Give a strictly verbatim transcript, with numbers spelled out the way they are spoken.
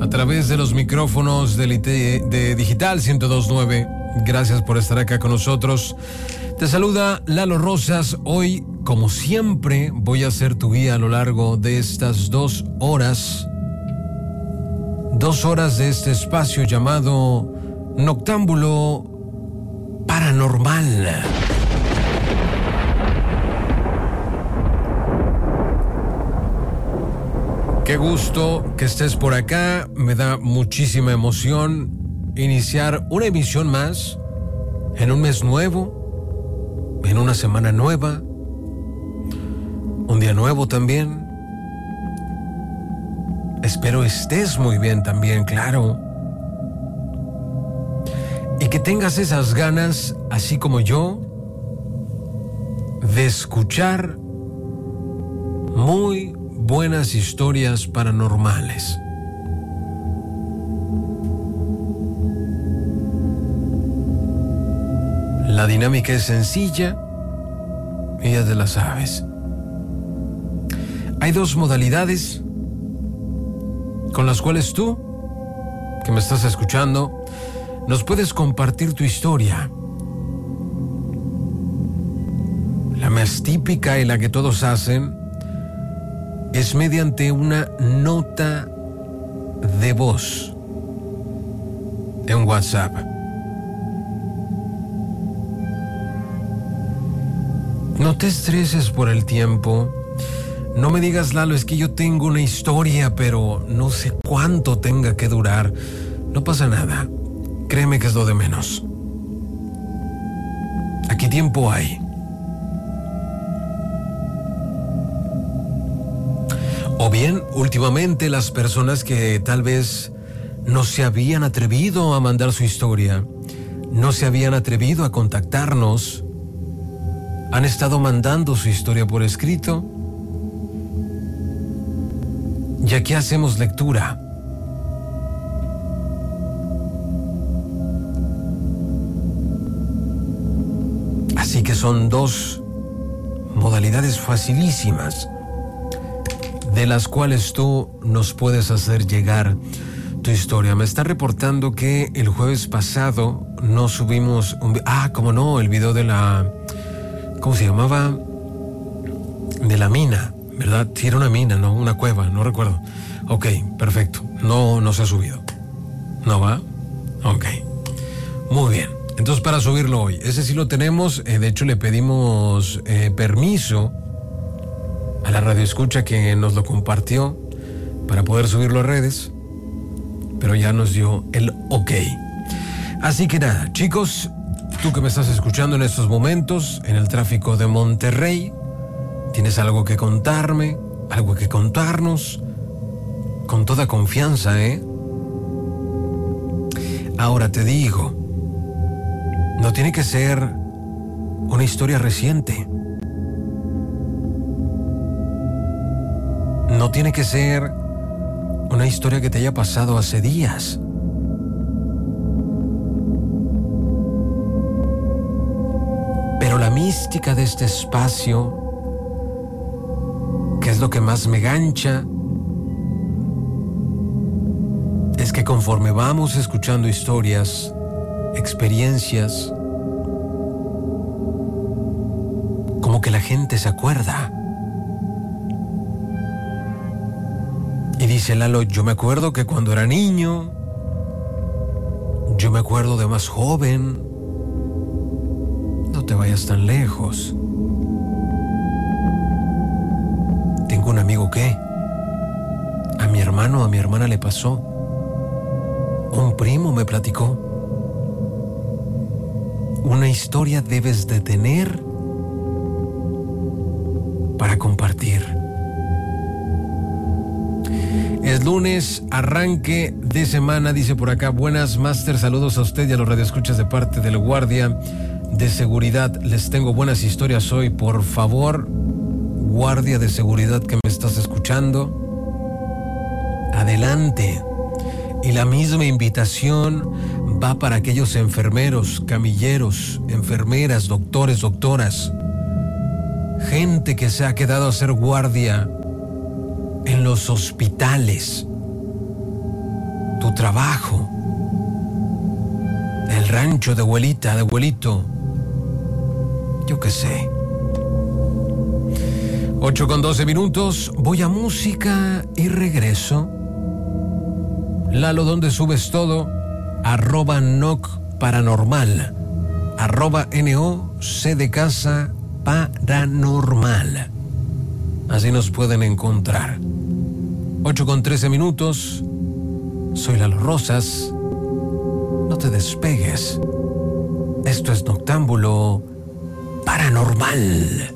a través de los micrófonos del I T de Digital ciento dos punto nueve. Gracias por estar acá con nosotros. Te saluda Lalo Rosas. Hoy, como siempre, voy a ser tu guía a lo largo de estas dos horas. Dos horas de este espacio llamado Noctámbulo Paranormal. Qué gusto que estés por acá. Me da muchísima emoción iniciar una emisión más en un mes nuevo, en una semana nueva, un día nuevo también. Espero estés muy bien también, claro. Y que tengas esas ganas, así como yo, de escuchar muy buenas historias paranormales. La dinámica es sencilla y ya te la sabes. Hay dos modalidades con las cuales tú, que me estás escuchando, nos puedes compartir tu historia. La más típica y la que todos hacen es mediante una nota de voz en WhatsApp. No te estreses por el tiempo. No me digas, Lalo, es que yo tengo una historia, pero no sé cuánto tenga que durar. No pasa nada. Créeme que es lo de menos. Aquí tiempo hay. O bien, últimamente las personas que tal vez no se habían atrevido a mandar su historia, no se habían atrevido a contactarnos, han estado mandando su historia por escrito. Y aquí hacemos lectura. Así que son dos modalidades facilísimas de las cuales tú nos puedes hacer llegar tu historia. Me está reportando que el jueves pasado no subimos un... Ah, cómo no, el video de la... ¿Cómo se llamaba? De la mina, ¿verdad? Sí, era una mina, ¿no? Una cueva, no recuerdo. Ok, perfecto. No, no se ha subido. ¿No va? Ok. Muy bien. Entonces, para subirlo hoy. Ese sí lo tenemos. Eh, de hecho, le pedimos eh, permiso a la radio escucha que nos lo compartió para poder subirlo a redes, pero ya nos dio el ok. Así que nada, chicos, tú que me estás escuchando en estos momentos en el tráfico de Monterrey, tienes algo que contarme, algo que contarnos, con toda confianza, ¿eh? Ahora te digo, no tiene que ser una historia reciente. No tiene que ser una historia que te haya pasado hace días. Pero la mística de este espacio, que es lo que más me gancha, es que conforme vamos escuchando historias, experiencias, como que la gente se acuerda. Y dice Lalo, yo me acuerdo que cuando era niño, yo me acuerdo de más joven. No te vayas tan lejos. Tengo un amigo que a mi hermano, a mi hermana le pasó. Un primo me platicó. Una historia debes de tener para compartir. Es lunes, arranque de semana, dice por acá. Buenas, Master, saludos a usted y a los radioescuchas de parte del guardia de seguridad. Les tengo buenas historias hoy, por favor, guardia de seguridad que me estás escuchando. Adelante. Y la misma invitación va para aquellos enfermeros, camilleros, enfermeras, doctores, doctoras, gente que se ha quedado a hacer guardia en los hospitales. trabajo, el rancho de abuelita, de abuelito, yo qué sé. ocho con doce minutos, voy a música y regreso. Lalo, ¿dónde subes todo? Arroba Noc Paranormal, arroba N O C de casa Paranormal. Así nos pueden encontrar. ocho con trece minutos. Soy Lalo Rosas. No te despegues. Esto es Noctámbulo Paranormal.